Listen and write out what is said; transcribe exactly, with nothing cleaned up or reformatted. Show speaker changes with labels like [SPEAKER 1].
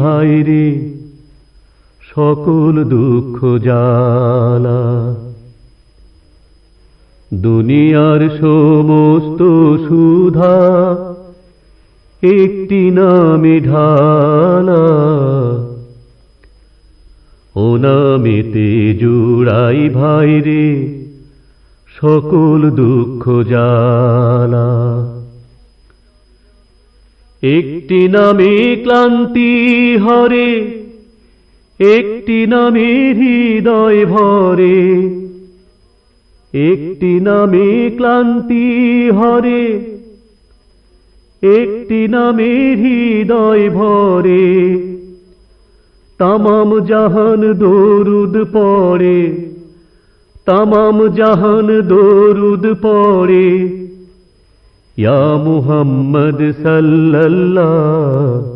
[SPEAKER 1] হায়রে সকল দুঃখ জ্বালা, দুনিয়ার সমস্ত সুধা একটি নামে ঢালা। ও নামেতে জুড়াই ভাইরে সকল দুঃখ জ্বালা। একটি নামে ক্লান্তি হরে, একটি নামে হৃদয় ভরে। একটি নামে ক্লান্তি হরে, একটি নামে হৃদয় ভরে। তামাম জাহান দরুদ পড়ে, তামাম জাহান দরুদ পড়ে। ইয়া মুহাম্মদ সাল্লাল্লাহ